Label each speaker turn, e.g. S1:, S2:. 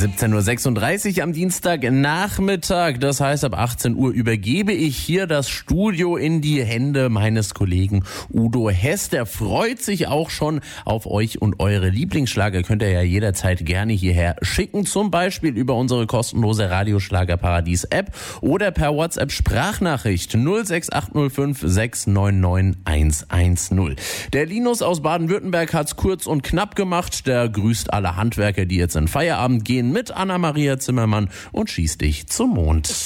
S1: 17:36 Uhr am Dienstagnachmittag, das heißt ab 18 Uhr übergebe ich hier das Studio in die Hände meines Kollegen Udo Hess. Der freut sich auch schon auf euch und eure Lieblingsschlager. Könnt ihr ja jederzeit gerne hierher schicken, zum Beispiel über unsere kostenlose Radioschlagerparadies-App oder per WhatsApp-Sprachnachricht 06805 699 110. Der Linus aus Baden-Württemberg hat's kurz und knapp gemacht. Der grüßt alle Handwerker, die jetzt in Feierabend gehen, mit Anna-Maria Zimmermann und schießt dich zum Mond.